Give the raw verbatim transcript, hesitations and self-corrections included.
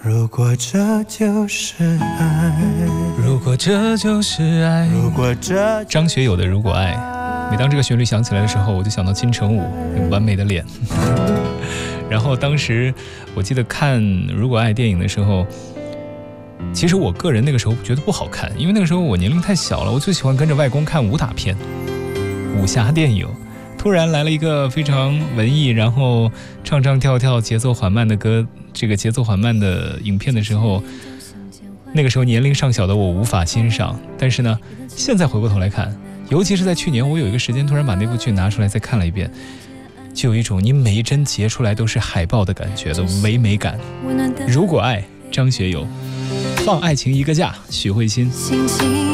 如果这就是爱， 如果这就是爱， 如果这张学友的《如果爱》，每当这个旋律响起来的时候，我就想到金城武那完美的脸。然后当时我记得看《如果爱》电影的时候，其实我个人那个时候觉得不好看，因为那个时候我年龄太小了，我最喜欢跟着外公看武打片、武侠电影。突然来了一个非常文艺，然后唱唱跳跳、节奏缓慢的歌，这个节奏缓慢的影片的时候，那个时候年龄尚小的我无法欣赏。但是呢，现在回过头来看，尤其是在去年，我有一个时间突然把那部剧拿出来再看了一遍，就有一种你每一帧截出来都是海报的感觉的唯美感。如果爱，张学友，放爱情一个假，许慧欣。